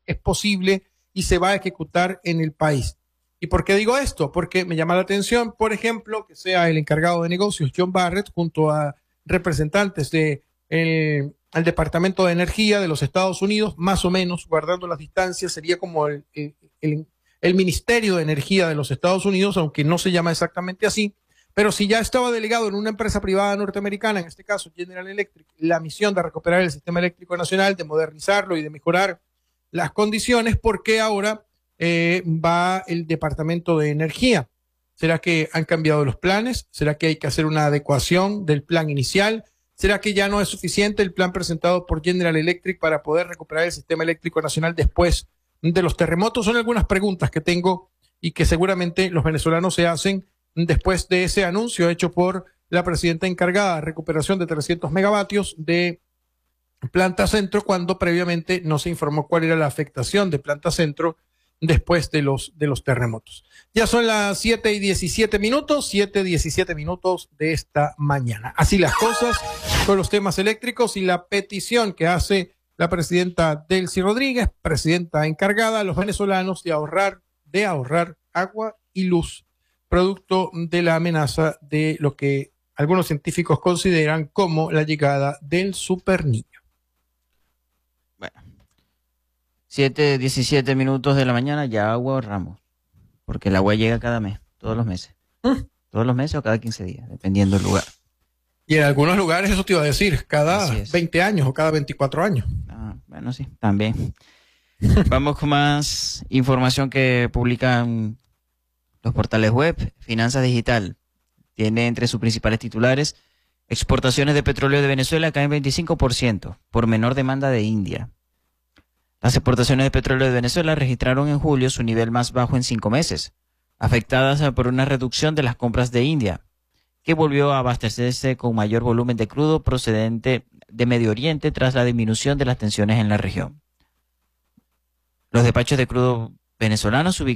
es posible y se va a ejecutar en el país. ¿Y por qué digo esto? Porque me llama la atención, por ejemplo, que sea el encargado de negocios, John Barrett, junto a representantes de al Departamento de Energía de los Estados Unidos, más o menos, guardando las distancias, sería como el Ministerio de Energía de los Estados Unidos, aunque no se llama exactamente así, pero si ya estaba delegado en una empresa privada norteamericana, en este caso General Electric, la misión de recuperar el sistema eléctrico nacional, de modernizarlo y de mejorar las condiciones, ¿por qué ahora va el Departamento de Energía? ¿Será que han cambiado los planes? ¿Será que hay que hacer una adecuación del plan inicial? ¿Será que ya no es suficiente el plan presentado por General Electric para poder recuperar el sistema eléctrico nacional después de los terremotos? Son algunas preguntas que tengo y que seguramente los venezolanos se hacen después de ese anuncio hecho por la presidenta encargada de recuperación de 300 megavatios de Planta Centro, cuando previamente no se informó cuál era la afectación de Planta Centro después de los terremotos. Ya son las 7:17, 7:17 de esta mañana. Así las cosas con los temas eléctricos y la petición que hace la presidenta Delcy Rodríguez, presidenta encargada a los venezolanos de ahorrar agua y luz, producto de la amenaza de lo que algunos científicos consideran como la llegada del superniño. Bueno, 7:17 de la mañana, ya agua ahorramos, porque el agua llega cada mes, todos los meses. Todos los meses o cada 15 días, dependiendo del lugar. Y en algunos lugares, eso te iba a decir, cada 20 años o cada 24 años. Bueno, sí, también. Vamos con más información que publican los portales web. Finanzas Digital tiene entre sus principales titulares: exportaciones de petróleo de Venezuela caen 25% por menor demanda de India. Las exportaciones de petróleo de Venezuela registraron en julio su nivel más bajo en 5 meses, afectadas por una reducción de las compras de India, que volvió a abastecerse con mayor volumen de crudo procedente de Medio Oriente tras la disminución de las tensiones en la región. Los despachos de crudo venezolanos se ubican